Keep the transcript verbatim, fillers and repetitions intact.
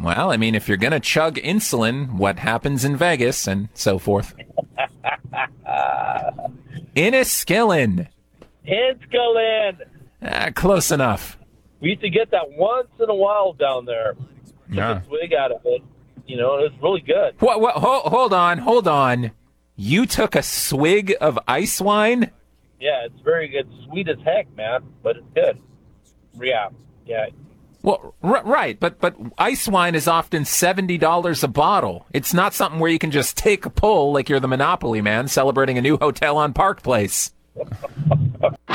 Well, I mean, if you're going to chug insulin, what happens in Vegas and so forth? Inniskillin. Inniskillin. Ah, close enough. We used to get that once in a while down there. Yeah. Took a swig out of it. You know, it was really good. What? What? Hold, hold on, hold on. You took a swig of ice wine? Yeah, it's very good. Sweet as heck, man, but it's good. Yeah, yeah. Well, r- right, but but ice wine is often seventy dollars a bottle. It's not something where you can just take a pull like you're the Monopoly man celebrating a new hotel on Park Place.